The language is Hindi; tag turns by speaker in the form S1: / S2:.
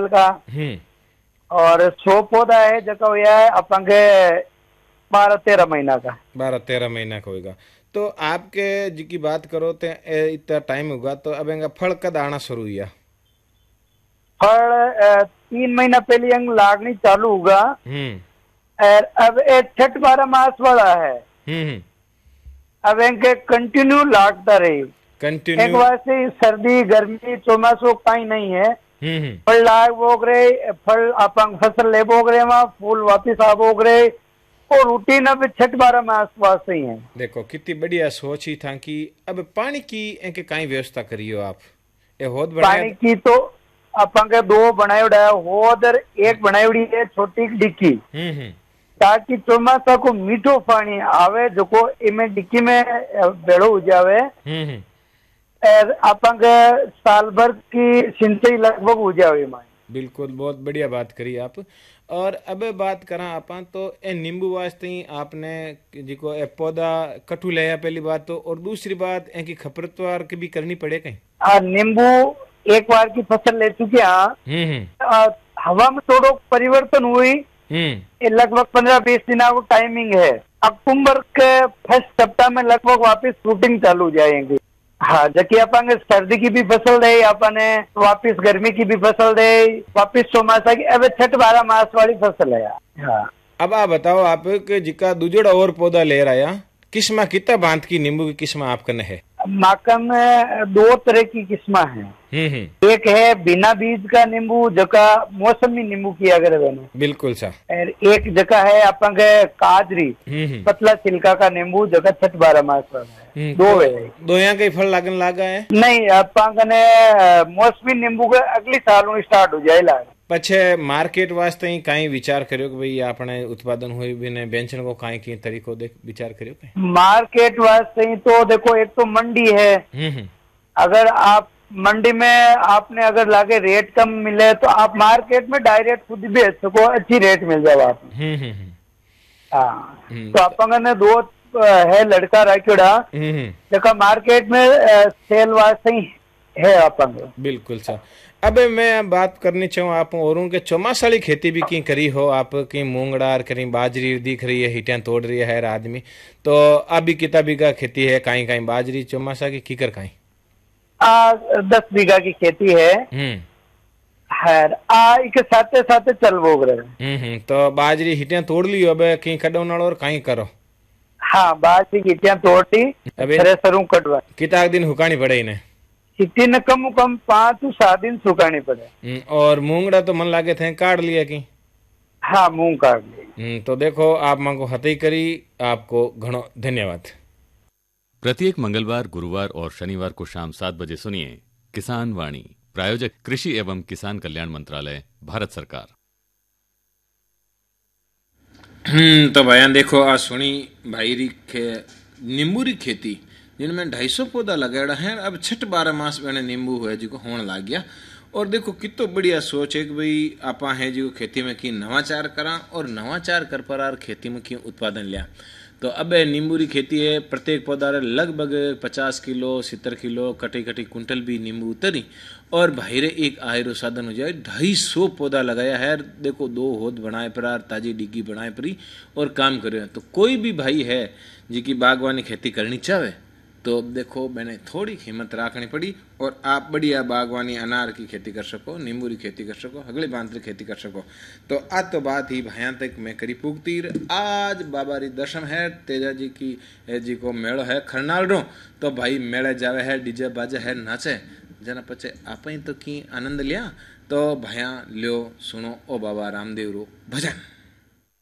S1: का। और 100 पौधा है जका हुआ है अपन के 12-13 महीना का।
S2: 12-13 महीना का होगा। तो आपके जी की बात करो तो इतना टाइम होगा, तो अब इनका फल कद आना शुरू हुआ?
S1: फल 3 महीना पहले अंग लागनी चालू होगा। और अब ये 6-12 मास वाला है। अब इनके कंटिन्यू लागता रही। एक बार से सर्दी गर्मी चौमासो कहीं नहीं है। फल लाग बोग रहे, फल अपन फसल ले बोग रहे, वहाँ फूल वापिस आ बोग रहे, और रूटीन अब 6-12 मास वास्ते ही है।
S2: देखो कितनी बढ़िया सोच ही था कि अब पानी की इनके कहीं व्यवस्था करियो आप। ये होद
S1: पानी की तो अपन के 2 बनाई है, होदर एक बनाई है छोटी डिक्की, ताकि चौमासा को मीठो पानी आवे जो को इमें डिक्की में बेड़ो हो जावे। अपन के साल भर की सिंचाई लगभग हो जावे।
S2: बिल्कुल, बहुत बढ़िया बात करी आप। और अब बात करा अपन तो ए नींबू वास्ते ही आपने जिको ए पौधा कटू लिया पहली बात तो, और दूसरी बात इनकी खपतवार की भी करनी पड़े कहीं।
S1: नींबू एक बार की फसल ले चुके हैं। हवा में थोड़ा परिवर्तन हुई, लगभग 15-20 दिन को टाइमिंग है। अक्टूबर के फर्स्ट सप्ताह में लगभग वापस फ्रूटिंग चालू हो जाएंगे। हाँ, जबकि अपन सर्दी की भी फसल दे, अपन वापिस गर्मी की भी फसल दे, वापिस चौमासा की, अब 6-12 मास वाली फसल है। हाँ।
S2: अब आप बताओ, आप जिका दूजड़ा और पौधा ले रहा किस्मा कितना बांध की नींबू की किस्मा आप कने है?
S1: माकन में 2 तरह की किस्मा है। एक है बिना बीज का नींबू जका मौसमी नींबू किया करे बने।
S2: बिल्कुल सा।
S1: और एक जका है अपन के काजरी पतला छिलका का नींबू जका 6-12 मास वाला है। 2 है।
S2: दो यहाँ के फल लागन लागा है?
S1: नहीं, अपन ने मौसमी नींबू के अगली साल स्टार्ट हो जाए।
S2: पछे मार्केट वास्ते ही कहीं विचार करियो कि भाई आपने उत्पादन हुई भी ने बेचने को कहीं की तरीको देख विचार करियो के?
S1: मार्केट वास्ते ही तो देखो, एक तो मंडी है। अगर आप मंडी में आपने अगर लागे रेट कम मिले तो आप मार्केट में डायरेक्ट खुद बेच सको, अच्छी रेट मिल जाए आपको। हाँ, तो अपन ने 2 है लड़का राखियोड़ा देखो मार्केट में सेल वास्ते ही है अपन।
S2: बिल्कुल सर। अब मैं बात करनी चाहूँ आप औरों के चौमासाली खेती भी की करी हो आप, की मूंगड़ार करी बाजरी दिख रही है, हिटियां तोड़ रही है आदमी, तो अभी कितना बीघा खेती है? कहीं कहीं बाजरी चौमासा की कीकर कहीं
S1: 10 बीघा की खेती है। इसके साथ साथ चल बोग रहे।
S2: तो बाजरी हिटियां तोड़ ली अब कहीं कड़ो नाल और कहीं करो?
S1: हाँ, बाजरी की हिटियां तोड़ दी, थ्रेसरों कटवा।
S2: कितना दिन हुकानी पड़े इन्हें?
S1: इतनी न कम 5-7 दिन सुखानी पड़े।
S2: और मूंगड़ा तो मन लागे थे काट लिया की?
S1: हाँ, मूंग काट लिया।
S2: तो देखो आप मांगो हती करी, आपको घणो धन्यवाद।
S3: प्रत्येक मंगलवार, गुरुवार और शनिवार को शाम 7 बजे सुनिए किसान वाणी। प्रायोजक कृषि एवं किसान कल्याण मंत्रालय, भारत सरकार।
S2: तो भाई देखो आ सुनी भाई री नींबू री खेती जिनमें 250 पौधा लगाया है। अब 6-12 मास मैंने नींबू हुआ जी को होने लग गया। और देखो कितो बढ़िया सोच है कि भाई आपा है जी खेती में की नवाचार करा और नवाचार कर पर खेती में की उत्पादन लिया। तो अब नींबू री खेती है, प्रत्येक पौधा लगभग 50 किलो 70 किलो कटी कटी कुंटल भी नींबू उतरी। और भाई रे एक आयरो साधन हो जाए, 250 पौधा लगाया है। देखो 2 होद बनाए पर ताजी डिग्गी बनाए परी और काम करे। तो कोई भी भाई है जी की बागवानी खेती करनी चाहे तो देखो मैंने थोड़ी हिम्मत रखनी पड़ी और आप बढ़िया बागवानी अनार की खेती कर सको, नींबू की खेती कर सको, अगले बांध खेती कर सको। तो आज तो बात ही भया तक मैं करी पुगतीर। आज बाबा री दशम है, तेजा जी की जी को मेड़ो है खरनाल रो। तो भाई मेड़े जावे है, डीजे बाजे है, नाचे जना पचे आप ही तो की आनंद लिया। तो भया लियो सुनो ओ बाबा रामदेव रो भजन।